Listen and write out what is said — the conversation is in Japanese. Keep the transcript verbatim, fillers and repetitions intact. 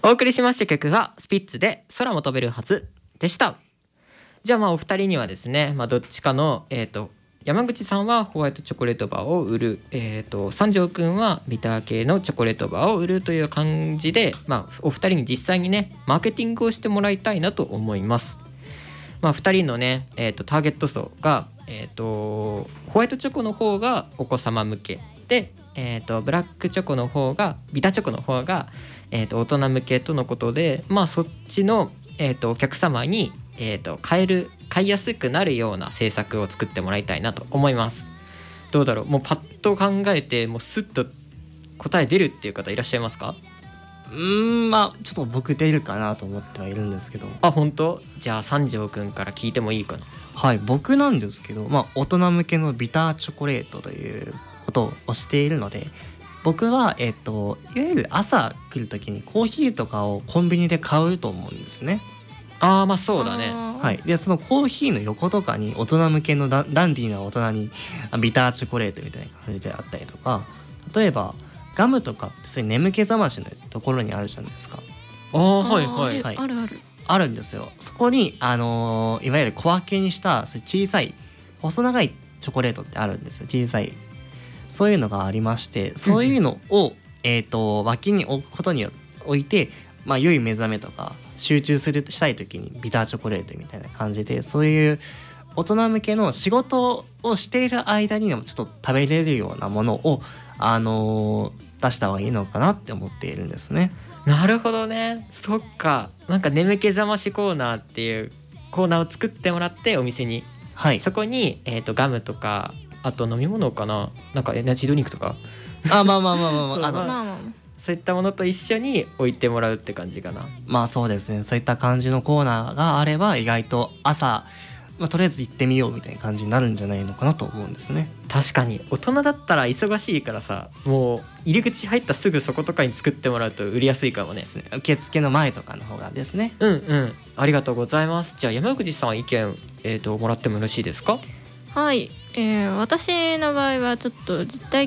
お送りしました曲がスピッツで空も飛べるはずでした。じゃあまあお二人にはですね、まあ、どっちかの、えー、と山口さんはホワイトチョコレートバーを売る、えー、と三条くんはビター系のチョコレートバーを売るという感じで、まあ、お二人に実際にねマーケティングをしてもらいたいなと思います。まあ、ふたりのね、えー、とターゲット層が、えー、とホワイトチョコの方がお子様向けで、えー、とブラックチョコの方がビターチョコの方が、えー、と大人向けとのことで、まあ、そっちの、えー、とお客様に、えー、と買える買いやすくなるような政策を作ってもらいたいなと思います。どうだろう、もうパッと考えてもうスッと答え出るっていう方いらっしゃいますか？ うーんまあちょっと僕出るかなと思ってはいるんですけど。 あ、本当？じゃあ三条くんから聞いてもいいかな。 はい、僕なんですけど、まあ、大人向けのビターチョコレートということをしているので、僕は、えっと、いわゆる朝来る時にコーヒーとかをコンビニで買うと思うんですね。 ああまあそうだね。 はい、でそのコーヒーの横とかに大人向けのダダンディーな大人にビターチョコレートみたいな感じであったりとか、例えばガムとかってそういう眠気覚ましのところにあるじゃないですか。 ああはいはい、 はい、 あるあるあるんですよ。そこに、あのーいわゆる小分けにしたそういう小さい細長いチョコレートってあるんですよ。小さいそういうのがありまして、そういうのを、えーと脇に置くことによ置いて、まあ、良い目覚めとか集中するしたい時にビターチョコレートみたいな感じで、そういう大人向けの仕事をしている間にでもちょっと食べれるようなものを、あのー出した方がいいのかなって思っているんですね。 なるほどね。そっか、なんか眠気覚ましコーナーっていうコーナーを作ってもらってお店に、 はい、 そこに、えー、とガムとかあと飲み物かな、なんかエナジードリンクとかあまあまあまあまあそうまああのまあまあまあそういったものと一緒に置いてもらうって感じかな。 まあそうですね、そういった感じのコーナーがあれば意外と朝、まあ、とりあえず行ってみようみたいな感じになるんじゃないのかなと思うんですね。 確かに大人だったら忙しいからさ、もう入り口入ったすぐそことかに作ってもらうと売りやすいかもね。 ですね、受付の前とかの方がですね。 うんうん、ありがとうございます。じゃあ山口さん意見、えー、ともらってもよろしいですか？ はい、えー私の場合はちょっと実体